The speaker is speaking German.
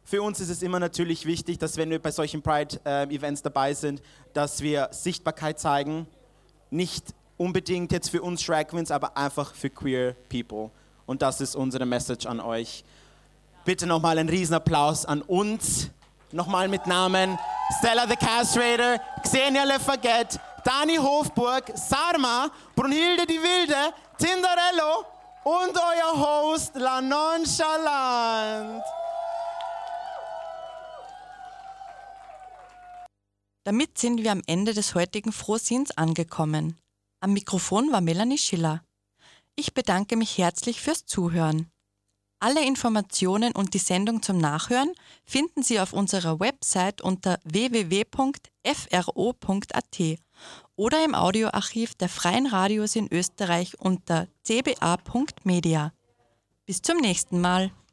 Für uns ist es immer natürlich wichtig, dass wenn wir bei solchen Pride-Events dabei sind, dass wir Sichtbarkeit zeigen. Nicht unbedingt jetzt für uns Drag Queens, aber einfach für queer people. Und das ist unsere Message an euch. Bitte nochmal einen Riesenapplaus an uns. Nochmal mit Namen Stella the Castrator, Xenia Lefaget, Dani Hofburg, Sarma, Brunhilde die Wilde, Tinderello und euer Host La Nonchalant. Damit sind wir am Ende des heutigen Frohsinns angekommen. Am Mikrofon war Melanie Schiller. Ich bedanke mich herzlich fürs Zuhören. Alle Informationen und die Sendung zum Nachhören finden Sie auf unserer Website unter www.fro.at oder im Audioarchiv der Freien Radios in Österreich unter cba.media. Bis zum nächsten Mal.